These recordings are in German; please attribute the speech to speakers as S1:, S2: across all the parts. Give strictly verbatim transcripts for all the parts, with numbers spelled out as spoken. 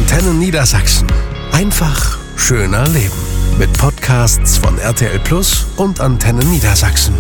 S1: Antenne Niedersachsen. Einfach schöner leben. Mit Podcasts von R T L Plus und Antenne Niedersachsen.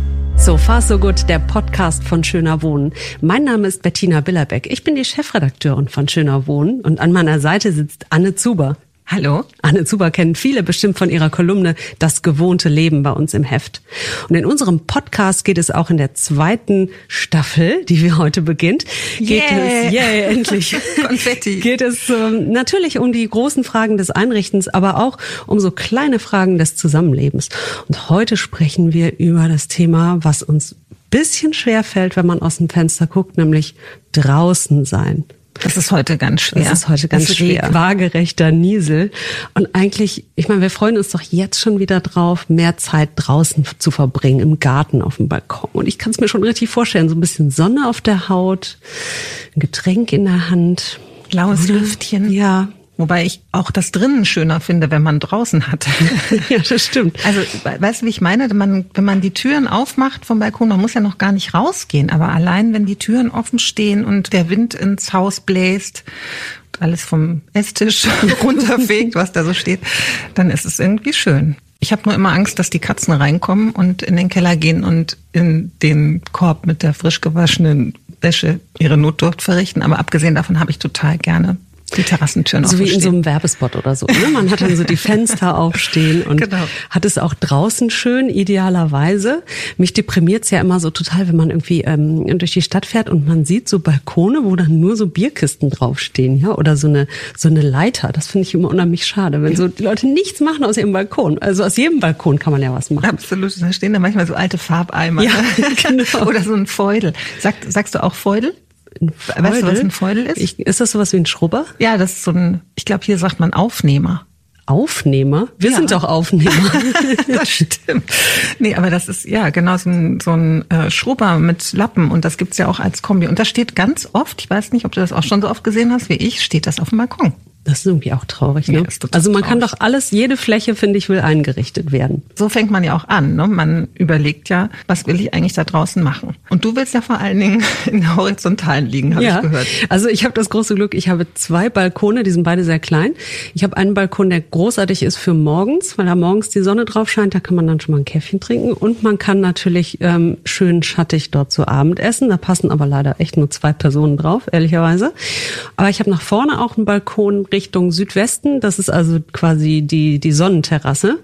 S2: So far so gut, der Podcast von Schöner Wohnen. Mein Name ist Bettina Billerbeck. Ich bin die Chefredakteurin von Schöner Wohnen und an meiner Seite sitzt Anne Zuber.
S3: Hallo.
S2: Anne Zuber kennen viele bestimmt von ihrer Kolumne Das gewohnte Leben bei uns im Heft. Und in unserem Podcast geht es auch in der zweiten Staffel, die wir heute beginnt, geht
S3: yeah.
S2: es, yeah, endlich,
S3: Konfetti.
S2: geht es ähm, natürlich um die großen Fragen des Einrichtens, aber auch um so kleine Fragen des Zusammenlebens. Und heute sprechen wir über das Thema, was uns ein bisschen schwer fällt, wenn man aus dem Fenster guckt, nämlich draußen sein.
S3: Das ist heute ganz schwer.
S2: Das ist heute ganz
S3: das ist
S2: schwer. Waagerechter Niesel. Und eigentlich, ich meine, wir freuen uns doch jetzt schon wieder drauf, mehr Zeit draußen zu verbringen, im Garten, auf dem Balkon. Und ich kann es mir schon richtig vorstellen, so ein bisschen Sonne auf der Haut, ein Getränk in der Hand.
S3: Blaues Lüftchen.
S2: Ja.
S3: Wobei ich auch das drinnen schöner finde, wenn man draußen hat.
S2: Ja, das stimmt.
S3: Also, weißt du, wie ich meine? Man, wenn man die Türen aufmacht vom Balkon, man muss ja noch gar nicht rausgehen, aber allein, wenn die Türen offen stehen und der Wind ins Haus bläst und alles vom Esstisch runterfegt, was da so steht, dann ist es irgendwie schön. Ich habe nur immer Angst, dass die Katzen reinkommen und in den Keller gehen und in den Korb mit der frisch gewaschenen Wäsche ihre Notdurft verrichten. Aber abgesehen davon habe ich total gerne die Terrassentüren
S2: so
S3: aufstehen.
S2: So wie in so einem Werbespot oder so. Ne? Man hat dann so die Fenster aufstehen und
S3: genau.
S2: hat es auch draußen schön, idealerweise. Mich deprimiert's ja immer so total, wenn man irgendwie ähm, durch die Stadt fährt und man sieht so Balkone, wo dann nur so Bierkisten draufstehen, ja, oder so eine so eine Leiter. Das finde ich immer unheimlich schade, wenn so die Leute nichts machen aus ihrem Balkon. Also aus jedem Balkon kann man ja was machen.
S3: Absolut. Da stehen da manchmal so alte Farbeimer.
S2: Ja,
S3: ne?
S2: genau.
S3: Oder so ein Feudel. Sag, sagst du auch Feudel?
S2: Ein Feudel?
S3: Weißt du, was ein Feudel ist?
S2: Ich, ist das sowas wie ein Schrubber?
S3: Ja, das ist so ein, ich glaube, hier sagt man Aufnehmer.
S2: Aufnehmer? Wir
S3: ja.
S2: sind doch Aufnehmer.
S3: Das stimmt. Nee, aber das ist ja genau so ein, so ein äh, Schrubber mit Lappen und das gibt's ja auch als Kombi. Und das steht ganz oft, ich weiß nicht, ob du das auch schon so oft gesehen hast wie ich, steht das auf dem Balkon.
S2: Das ist irgendwie auch traurig, ne?
S3: Ja, ist total
S2: also man
S3: traurig.
S2: kann doch alles, jede Fläche, finde ich, will eingerichtet werden.
S3: So fängt man ja auch an, ne? Man überlegt ja, was will ich eigentlich da draußen machen? Und du willst ja vor allen Dingen in der Horizontalen liegen, habe
S2: ja.
S3: ich gehört.
S2: Also ich habe das große Glück, ich habe zwei Balkone, die sind beide sehr klein. Ich habe einen Balkon, der großartig ist für morgens, weil da morgens die Sonne drauf scheint, da kann man dann schon mal ein Käffchen trinken und man kann natürlich ähm, schön schattig dort zu Abend essen. Da passen aber leider echt nur zwei Personen drauf, ehrlicherweise. Aber ich habe nach vorne auch einen Balkon Richtung Südwesten. Das ist also quasi die, die Sonnenterrasse.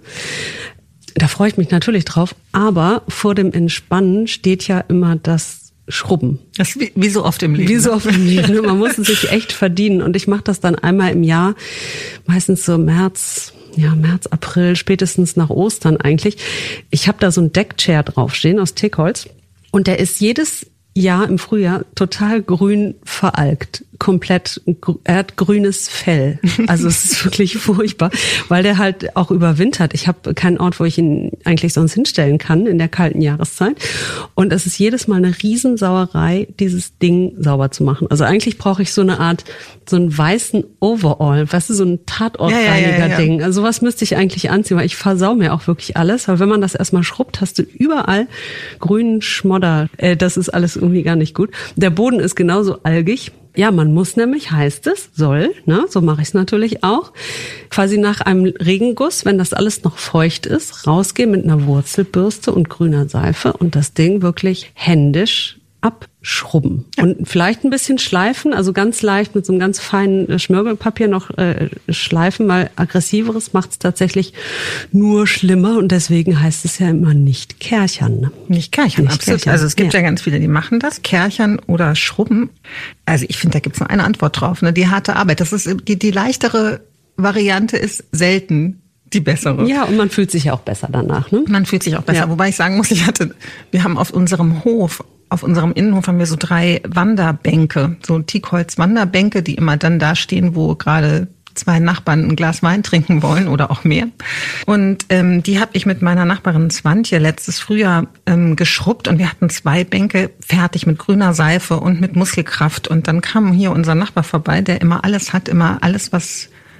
S2: Da freue ich mich natürlich drauf. Aber vor dem Entspannen steht ja immer das Schrubben.
S3: Das ist wie, wie so oft im Leben.
S2: Wie so oft im Leben. Man muss es sich echt verdienen. Und ich mache das dann einmal im Jahr, meistens so März, ja März, April, spätestens nach Ostern eigentlich. Ich habe da so ein Deckchair draufstehen aus Teakholz. Und der ist jedes Jahr im Frühjahr total grün veralkt. Komplett, er hat grünes Fell. Also es ist wirklich furchtbar, weil der halt auch überwintert. Ich habe keinen Ort, wo ich ihn eigentlich sonst hinstellen kann in der kalten Jahreszeit. Und es ist jedes Mal eine Riesensauerei, dieses Ding sauber zu machen. Also eigentlich brauche ich so eine Art, so einen weißen Overall, weißt du, so ein Tatortreiniger-Ding. Ja, ja, ja, ja. Also sowas müsste ich eigentlich anziehen, weil ich versau mir auch wirklich alles. Aber wenn man das erstmal schrubbt, hast du überall grünen Schmodder. Äh, das ist alles irgendwie gar nicht gut. Der Boden ist genauso algig. Ja, man muss nämlich, heißt es, soll, ne, so mache ich es natürlich auch, quasi nach einem Regenguss, wenn das alles noch feucht ist, rausgehen mit einer Wurzelbürste und grüner Seife und das Ding wirklich händisch abschrubben. Ja. Und vielleicht ein bisschen schleifen, also ganz leicht mit so einem ganz feinen Schmirgelpapier noch äh, schleifen, weil aggressiveres macht es tatsächlich nur schlimmer und deswegen heißt es ja immer nicht kärchern. Ne?
S3: Nicht kärchern,
S2: nicht
S3: absolut.
S2: Kärchern.
S3: Also es gibt ja.
S2: ja
S3: ganz viele, die machen das, kärchern oder schrubben. Also ich finde, da gibt es nur eine Antwort drauf, ne? Die harte Arbeit. Das ist die, die leichtere Variante ist selten die bessere.
S2: Ja, und man fühlt sich ja auch besser danach. Ne?
S3: Man fühlt sich auch besser. Ja. Wobei ich sagen muss, ich hatte, wir haben auf unserem Hof, auf unserem Innenhof haben wir so drei Wanderbänke, so Teakholz-Wanderbänke, die immer dann da stehen, wo gerade zwei Nachbarn ein Glas Wein trinken wollen oder auch mehr. Und ähm, die habe ich mit meiner Nachbarin Swantje letztes Frühjahr ähm, geschrubbt und wir hatten zwei Bänke fertig mit grüner Seife und mit Muskelkraft. Und dann kam hier unser Nachbar vorbei, der immer alles hat, immer alles, was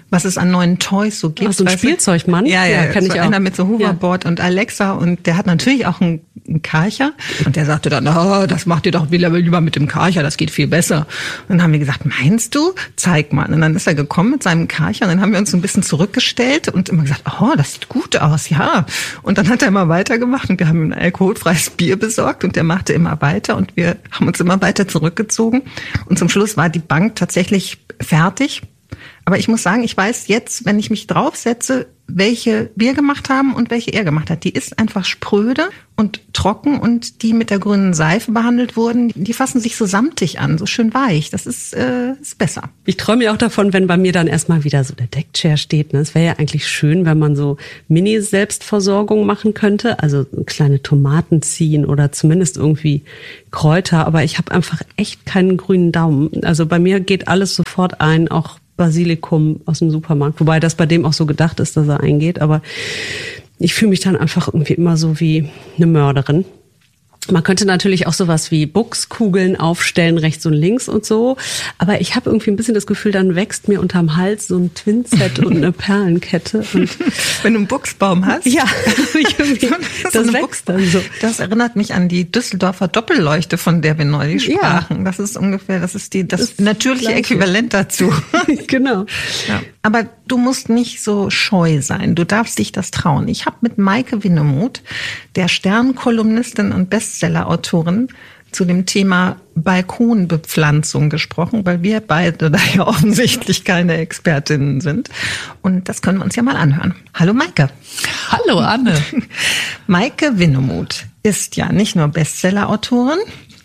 S3: was es an neuen Toys so gibt.
S2: Ach, so ein Spielzeugmann?
S3: Ja, ja,
S2: ja kann
S3: so
S2: ich auch.
S3: Einer mit so Hoverboard ja. und Alexa und der hat natürlich auch einen, einen Karcher und der sagte dann, oh, das macht ihr doch lieber mit dem Karcher, das geht viel besser. Und dann haben wir gesagt, meinst du? Zeig mal. Und dann ist er gekommen mit seinem Karcher und dann haben wir uns so ein bisschen zurückgestellt und immer gesagt, oh, das sieht gut aus, ja. Und dann hat er immer weitergemacht und wir haben ihm ein alkoholfreies Bier besorgt und der machte immer weiter und wir haben uns immer weiter zurückgezogen und zum Schluss war die Bank tatsächlich fertig. Aber ich muss sagen, ich weiß jetzt, wenn ich mich draufsetze, welche wir gemacht haben und welche er gemacht hat. Die ist einfach spröde und trocken und die mit der grünen Seife behandelt wurden, die fassen sich so samtig an, so schön weich. Das ist, äh, ist besser.
S2: Ich träume ja auch davon, wenn bei mir dann erstmal wieder so der Deckchair steht. Ne? Es wäre ja eigentlich schön, wenn man so Mini-Selbstversorgung machen könnte. Also kleine Tomaten ziehen oder zumindest irgendwie Kräuter. Aber ich habe einfach echt keinen grünen Daumen. Also bei mir geht alles sofort ein, auch Basilikum aus dem Supermarkt, wobei das bei dem auch so gedacht ist, dass er eingeht, aber ich fühle mich dann einfach irgendwie immer so wie eine Mörderin. Man könnte natürlich auch sowas wie Buchskugeln aufstellen, rechts und links und so. Aber ich habe irgendwie ein bisschen das Gefühl, dann wächst mir unterm Hals so ein Twinset und eine Perlenkette. Und
S3: wenn du einen Buchsbaum hast?
S2: Ja, irgendwie, das, das so wächst dann so.
S3: Das erinnert mich an die Düsseldorfer Doppelleuchte, von der wir neulich sprachen. Ja. Das ist ungefähr, das ist die, das, das natürliche Gleiche. Äquivalent dazu.
S2: Genau.
S3: Ja. Aber du musst nicht so scheu sein. Du darfst dich das trauen. Ich habe mit Maike Winnemuth, der Stern-Kolumnistin und Bestseller-Autorin, zu dem Thema Balkonbepflanzung gesprochen, weil wir beide da ja offensichtlich keine Expertinnen sind. Und das können wir uns ja mal anhören. Hallo Maike.
S4: Hallo Anne.
S3: Maike Winnemuth ist ja nicht nur Bestseller-Autorin,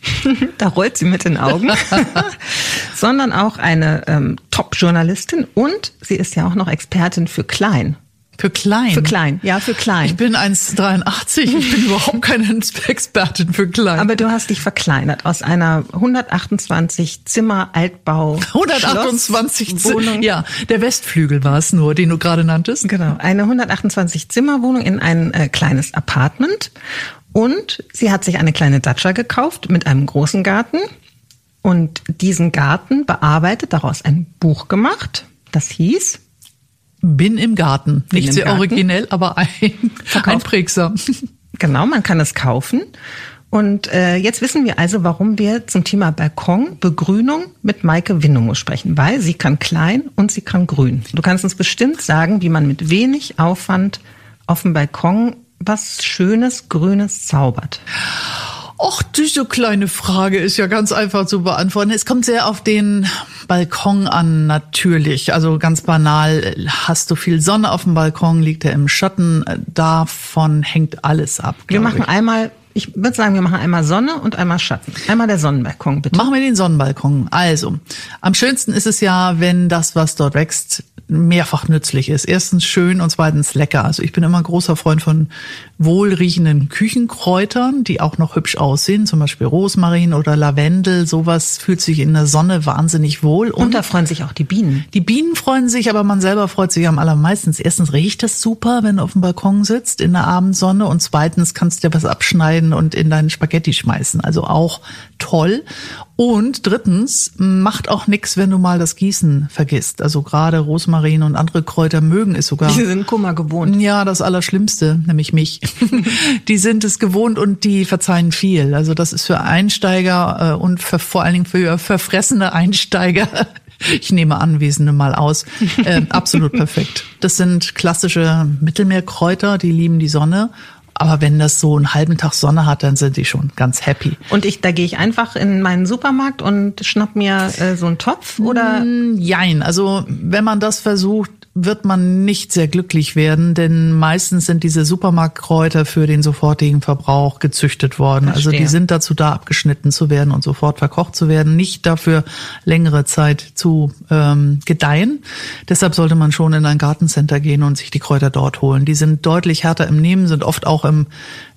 S3: da rollt sie mit den Augen, sondern auch eine ähm, Top-Journalistin und sie ist ja auch noch Expertin für Klein.
S4: Für klein?
S3: Für klein, ja, für klein.
S4: Ich bin eins Komma dreiundachtzig, ich bin überhaupt keine Expertin für klein.
S3: Aber du hast dich verkleinert aus einer hundertachtundzwanzig Zimmer Altbau
S4: hundertachtundzwanzig Wohnung. Ja, der Westflügel war es nur, den du gerade nanntest.
S3: Genau, eine hundertachtundzwanzig Zimmer Wohnung in ein äh, kleines Apartment. Und sie hat sich eine kleine Datscha gekauft mit einem großen Garten und diesen Garten bearbeitet, daraus ein Buch gemacht, das hieß
S4: Bin im Garten.
S3: Bin
S4: Nicht
S3: im
S4: sehr
S3: Garten.
S4: Originell, aber ein, einprägsam.
S3: Genau, man kann es kaufen. Und äh, jetzt wissen wir also, warum wir zum Thema Balkon, Begrünung mit Maike Winnemuth sprechen, weil sie kann klein und sie kann grün. Du kannst uns bestimmt sagen, wie man mit wenig Aufwand auf dem Balkon was Schönes, Grünes zaubert.
S4: Och, diese kleine Frage ist ja ganz einfach zu beantworten. Es kommt sehr auf den Balkon an, natürlich. Also ganz banal, hast du viel Sonne auf dem Balkon, liegt er im Schatten, davon hängt alles ab.
S3: Wir machen ich. einmal, ich würde sagen, wir machen einmal Sonne und einmal Schatten. Einmal der Sonnenbalkon, bitte.
S4: Machen wir den Sonnenbalkon. Also, am schönsten ist es ja, wenn das, was dort wächst, mehrfach nützlich ist. Erstens schön und zweitens lecker. Also ich bin immer großer Freund von wohlriechenden Küchenkräutern, die auch noch hübsch aussehen. Zum Beispiel Rosmarin oder Lavendel. Sowas fühlt sich in der Sonne wahnsinnig wohl.
S3: Und, und da freuen sich auch die Bienen.
S4: Die Bienen freuen sich, aber man selber freut sich am allermeisten. Erstens riecht das super, wenn du auf dem Balkon sitzt in der Abendsonne. Und zweitens kannst du dir was abschneiden und in deinen Spaghetti schmeißen. Also auch toll. Und drittens, macht auch nix, wenn du mal das Gießen vergisst. Also gerade Rosmarin und andere Kräuter mögen es sogar.
S3: Die sind Kummer gewohnt.
S4: Ja, das Allerschlimmste, nämlich mich. Die sind es gewohnt und die verzeihen viel. Also das ist für Einsteiger äh, und für, vor allen Dingen für verfressene Einsteiger, ich nehme Anwesende mal aus, äh, absolut perfekt. Das sind klassische Mittelmeerkräuter, die lieben die Sonne. Aber wenn das so einen halben Tag Sonne hat, dann sind die schon ganz happy.
S3: Und ich, da gehe ich einfach in meinen Supermarkt und schnapp mir äh, so einen Topf, oder?
S4: Jein. Also wenn man das versucht, wird man nicht sehr glücklich werden, denn meistens sind diese Supermarktkräuter für den sofortigen Verbrauch gezüchtet worden. Verstehe. Also die sind dazu da, abgeschnitten zu werden und sofort verkocht zu werden, nicht dafür längere Zeit zu ähm, gedeihen. Deshalb sollte man schon in ein Gartencenter gehen und sich die Kräuter dort holen. Die sind deutlich härter im Nehmen, sind oft auch im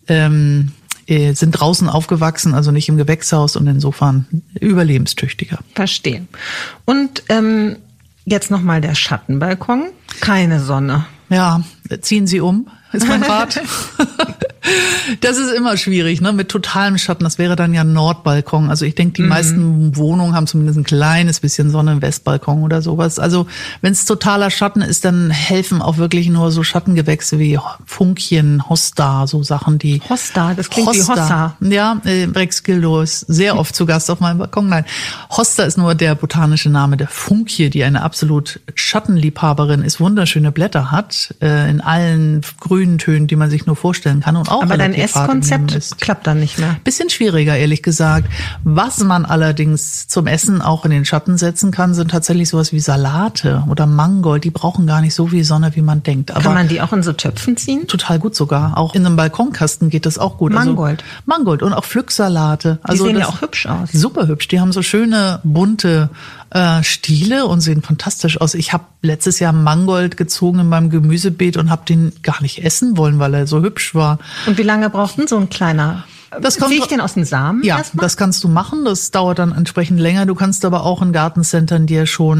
S4: ähm, sind draußen aufgewachsen, also nicht im Gewächshaus und insofern überlebenstüchtiger.
S3: Verstehe. Und ähm jetzt nochmal der Schattenbalkon. Keine Sonne.
S4: Ja, ziehen Sie um, ist mein Rat. Das ist immer schwierig, ne? Mit totalem Schatten. Das wäre dann ja Nordbalkon. Also ich denke, die mhm. meisten Wohnungen haben zumindest ein kleines bisschen Sonne im Westbalkon oder sowas. Also wenn es totaler Schatten ist, dann helfen auch wirklich nur so Schattengewächse wie Funkchen, Hosta, so Sachen, die...
S3: Hosta, das klingt Hosta. Wie Hossa.
S4: Ja, äh, Rex Gildo ist sehr oft zu Gast auf meinem Balkon. Nein, Hosta ist nur der botanische Name der Funkche, die eine absolut Schattenliebhaberin ist, wunderschöne Blätter hat, äh, in allen grünen Tönen, die man sich nur vorstellen kann. Und auch
S3: aber dein Esskonzept klappt dann nicht mehr.
S4: Bisschen schwieriger, ehrlich gesagt. Was man allerdings zum Essen auch in den Schatten setzen kann, sind tatsächlich sowas wie Salate oder Mangold. Die brauchen gar nicht so viel Sonne, wie man denkt. Aber
S3: kann man die auch in so Töpfen ziehen?
S4: Total gut sogar. Auch in einem Balkonkasten geht das auch gut.
S3: Mangold.
S4: Also Mangold und auch Pflücksalate. Also
S3: die sehen ja auch hübsch aus.
S4: Super hübsch. Die haben so schöne, bunte äh, Stiele und sehen fantastisch aus. Ich habe letztes Jahr Mangold gezogen in meinem Gemüsebeet und habe den gar nicht essen wollen, weil er so hübsch war.
S3: Und wie lange braucht denn so ein kleiner?
S4: Das kommt,
S3: Ziehe ich den aus dem Samen?
S4: Ja,
S3: erstmal?
S4: Das kannst du machen. Das dauert dann entsprechend länger. Du kannst aber auch in Gartencentern dir schon